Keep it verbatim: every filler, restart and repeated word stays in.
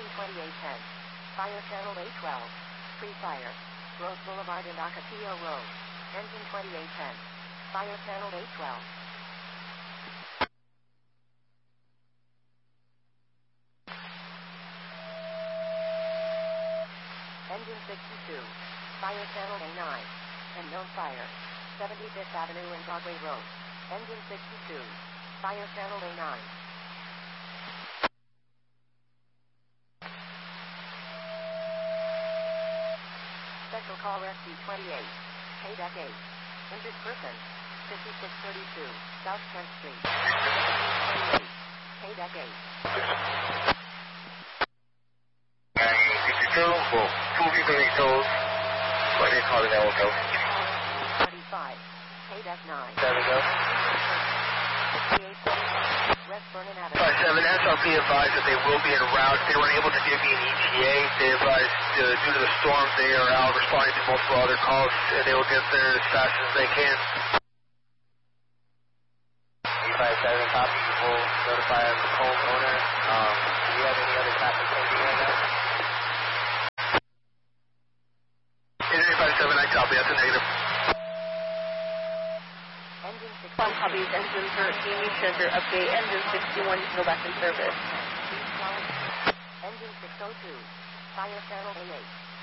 twenty-eight ten. Fire channel A twelve. Free fire. Rose Boulevard and Ocotillo Road. Engine twenty-eight ten. Fire channel A twelve. Engine sixty-two. Fire channel A nine. And known fire. seventy-fifth Avenue and Broadway Road. Engine sixty-two. Fire channel A nine. Special call rescue twenty-eight. K deck eight. Injured person. fifty-six thirty-two. South tenth Street. twenty-eight. K deck eight. sixty-two. Well, two people in toes. Why they call it that one go? twenty-five. K deck nine. Seven go. West Vernon Avenue. five seven, S L P advised that they will be en route. They weren't able to give me an E T A. They advised uh, due to the storm they are out responding to multiple other calls, and they will get there as fast as they can. E five seven, copy. We'll notify the homeowner. Um, do you have any other traffic pending right now? eight five seven, I copy. That's a negative. Engine six. One copies, engine thirteen, you trigger update, engine sixty-one, you go back in service. Engine six oh two. Fire channel A eight.